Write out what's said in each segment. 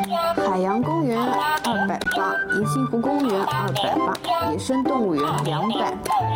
海洋公园280，银杏湖公园280，野生动物园200。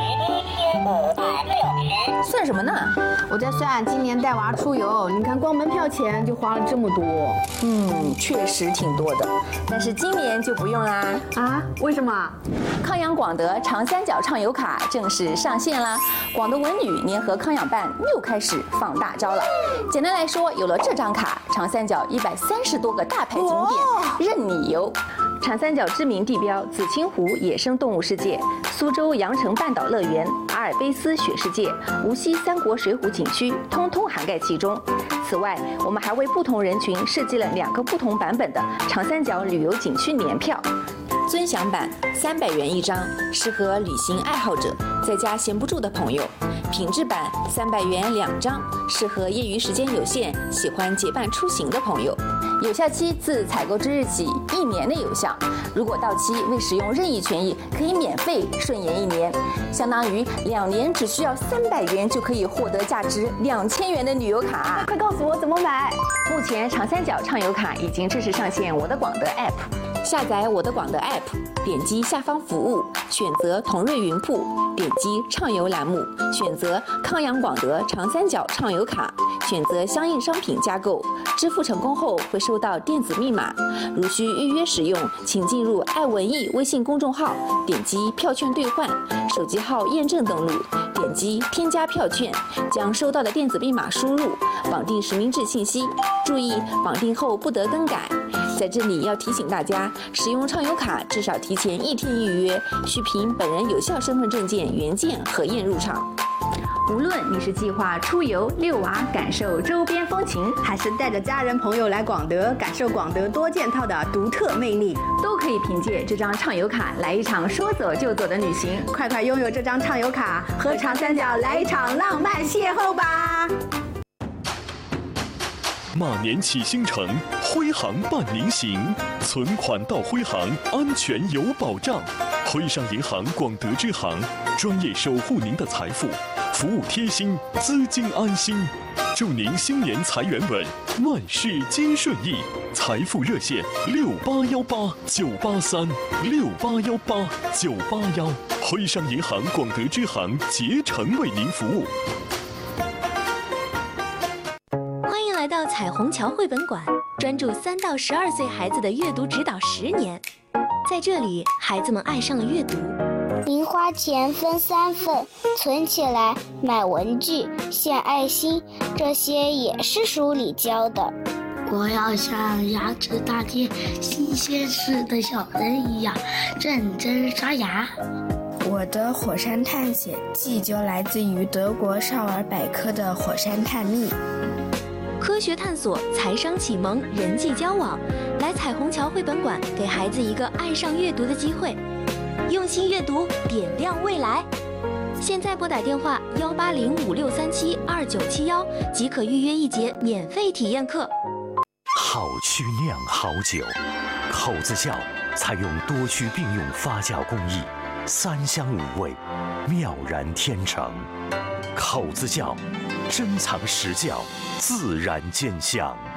算什么呢？ 我在算今年带娃出游，你看光门票钱就花了这么多。 确实挺多的，但是今年就不用啦。 啊？为什么？ 康养广德长三角畅游卡正式上线啦！广德文旅联合康养办又开始放大招了。简单来说，有了这张卡，长三角130多个大牌景点任你游。长三角知名地标紫青湖野生动物世界、苏州羊城半岛乐园、阿尔卑斯雪世界、无锡三国水浒景区，通通涵盖其中。此外，我们还为不同人群设计了2个不同版本的长三角旅游景区年票。尊享版300元一张，适合旅行爱好者，在家闲不住的朋友；品质版300元2张，适合业余时间有限、喜欢结伴出行的朋友。有效期自采购之日起1年的有效，如果到期未使用任意权益，可以免费顺延1年，相当于2年只需要300元就可以获得价值2000元的旅游卡。 快告诉我怎么买！ 目前长三角畅游卡已经正式上线我的广德 App， 下载我的广德 App， 点击下方服务，选择同瑞云铺，点击畅游栏目，选择康养广德长三角畅游卡，选择相应商品加购，支付成功后会收到电子密码。如需预约使用，请进入爱文艺微信公众号，点击票券兑换，手机号验证登录，点击添加票券，将收到的电子密码输入，绑定实名制信息。注意，绑定后不得更改。在这里要提醒大家，使用畅游卡至少提前1天预约，需凭本人有效身份证件原件核验入场。无论你是计划出游遛娃感受周边风情， 还是带着家人朋友来广德感受广德多件套的独特魅力， 都可以凭借这张畅游卡来一场说走就走的旅行。 快快拥有这张畅游卡，和长三角来一场浪漫邂逅吧！ 马年启星城，徽行伴您行，存款到徽行，安全有保障。徽商银行广德支行，专业守护您的财富，服务贴心，资金安心。祝您新年财源稳，万事皆顺意。财富热线6818-983，6818-981。徽商银行广德支行竭诚为您服务。 欢迎来到彩虹桥绘本馆，专注3到12岁孩子的阅读指导10年。在这里，孩子们爱上了阅读。 零花钱分3份，存起来买文具、献爱心，这些也是书里教的。 我要像牙齿大街新鲜事的小人一样认真刷牙。 我的火山探险记就来自于德国少儿百科的火山探秘。 科学探索、财商启蒙、人际交往，来彩虹桥绘本馆，给孩子一个爱上阅读的机会。用心阅读，点亮未来。现在拨打电话18056372971，即可预约1节免费体验课。 好曲酿好酒，口子窖采用多区并用发酵工艺，3香5味，妙然天成。口子窖珍藏实窖，自然见香。